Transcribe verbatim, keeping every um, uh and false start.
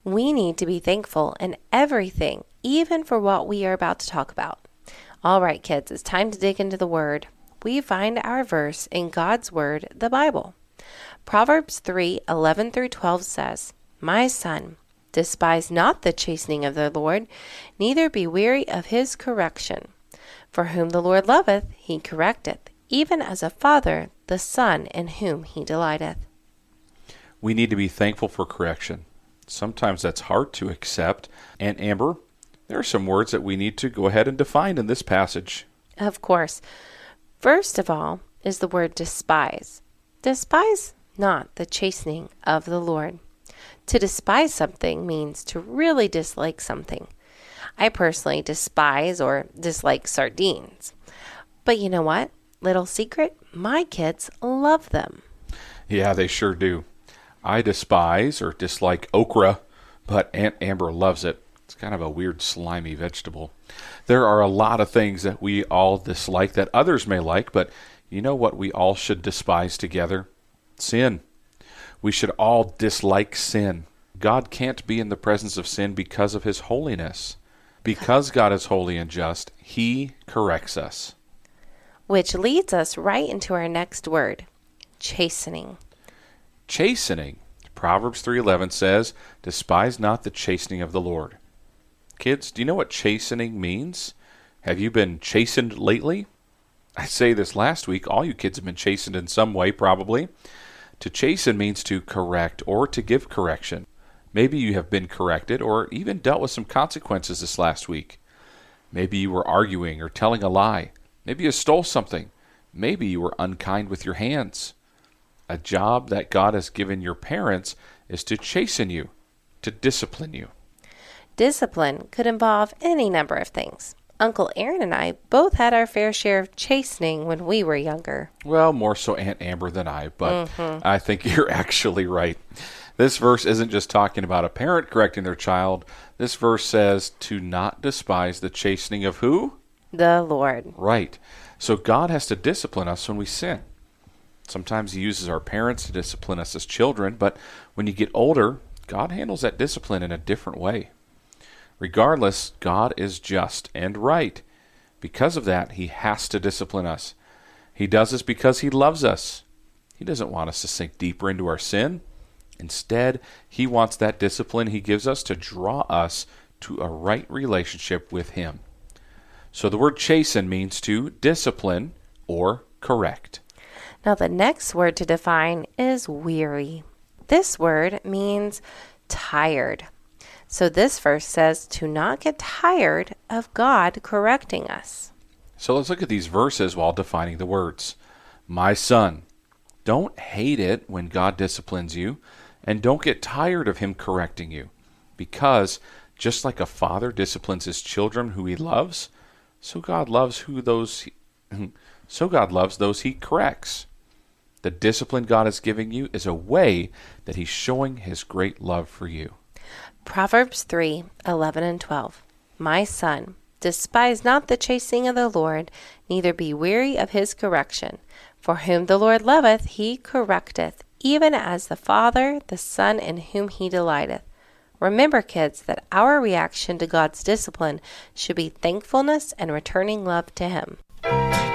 We need to be thankful in everything, even for what we are about to talk about. All right, kids, it's time to dig into the Word. We find our verse in God's Word, the Bible. Proverbs three eleven through twelve says, My son, despise not the chastening of the Lord, neither be weary of his correction. For whom the Lord loveth, he correcteth, even as a father the son in whom he delighteth. We need to be thankful for correction. Sometimes that's hard to accept. And Amber, there are some words that we need to go ahead and define in this passage. Of course. First of all is the word despise. Despise not the chastening of the Lord. To despise something means to really dislike something. I personally despise or dislike sardines. But you know what? Little secret, my kids love them. Yeah, they sure do. I despise or dislike okra, but Aunt Amber loves it. It's kind of a weird, slimy vegetable. There are a lot of things that we all dislike that others may like, but you know what we all should despise together? Sin. We should all dislike sin. God can't be in the presence of sin because of his holiness. Because God is holy and just, he corrects us. Which leads us right into our next word, chastening. Chastening. Proverbs three eleven says, Despise not the chastening of the Lord. Kids, do you know what chastening means? Have you been chastened lately? I say this last week, all you kids have been chastened in some way, probably. To chasten means to correct or to give correction. Maybe you have been corrected or even dealt with some consequences this last week. Maybe you were arguing or telling a lie. Maybe you stole something. Maybe you were unkind with your hands. A job that God has given your parents is to chasten you, to discipline you. Discipline could involve any number of things. Uncle Aaron and I both had our fair share of chastening when we were younger. Well, more so Aunt Amber than I, but Mm-hmm. I think you're actually right. This verse isn't just talking about a parent correcting their child. This verse says to not despise the chastening of who? The Lord. Right. So God has to discipline us when we sin. Sometimes he uses our parents to discipline us as children, but when you get older, God handles that discipline in a different way. Regardless, God is just and right. Because of that, he has to discipline us. He does this because he loves us. He doesn't want us to sink deeper into our sin. Instead, he wants that discipline he gives us to draw us to a right relationship with him. So the word chasten means to discipline or correct. Now the next word to define is weary. This word means tired. So this verse says to not get tired of God correcting us. So let's look at these verses while defining the words. My son, don't hate it when God disciplines you, and don't get tired of him correcting you. Because just like a father disciplines his children who he loves, so God loves who those he, so God loves those he corrects. The discipline God is giving you is a way that he's showing his great love for you. Proverbs three eleven and twelve. My son, despise not the chastening of the Lord, neither be weary of his correction. For whom the Lord loveth, he correcteth, even as the father the son in whom he delighteth. Remember, kids, that our reaction to God's discipline should be thankfulness and returning love to him.